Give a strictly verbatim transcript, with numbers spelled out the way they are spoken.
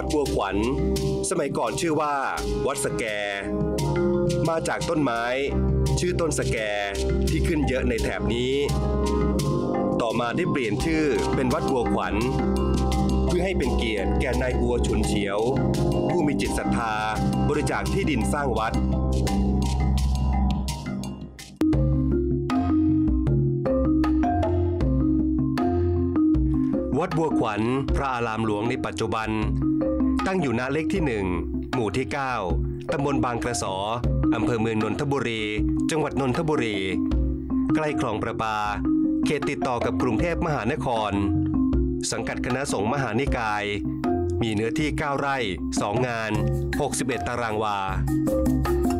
วัดบัวขวัญสมัยก่อนชื่อว่าวัดสแกมาจากต้นไม้ชื่อต้นสแกที่ขึ้นเยอะในแถบนี้ต่อมาได้เปลี่ยนชื่อเป็นวัดบัวขวัญเพื่อให้เป็นเกียรติแก่นายบัวฉุนเฉียวผู้มีจิตศรัทธาบริจาคที่ดินสร้างวัดวัดบัวขวัญพระอารามหลวงในปัจจุบันตั้งอยู่ณเลขที่หนึ่งหมู่ที่เก้าตำบลบางกระสออำเภอเมืองนนทบุรีจังหวัดนนทบุรีใกล้คลองประปาเขตติดต่อกับกรุงเทพมหานครสังกัดคณะสงฆ์มหานิกายมีเนื้อที่เก้าไร่สองงานหกสิบเอ็ดตารางวา